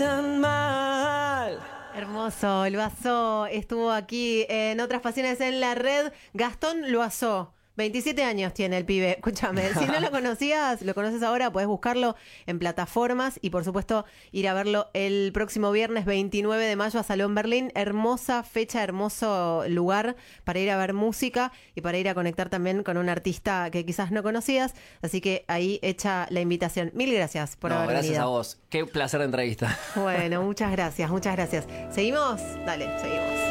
Tan mal. Hermoso, Loazó estuvo aquí en Otras Pasiones en la Red. Gastón Loazó, 27 años tiene el pibe. Escúchame, si no lo conocías, lo conoces ahora, podés buscarlo en plataformas y por supuesto ir a verlo el próximo viernes 29 de mayo a Salón Berlín. Hermosa fecha, hermoso lugar para ir a ver música y para ir a conectar también con un artista que quizás no conocías. Así que ahí hecha la invitación. Mil gracias por haber Gracias venido. a vos. Qué placer de entrevista. Bueno, muchas gracias, muchas gracias. ¿Seguimos? Dale, seguimos.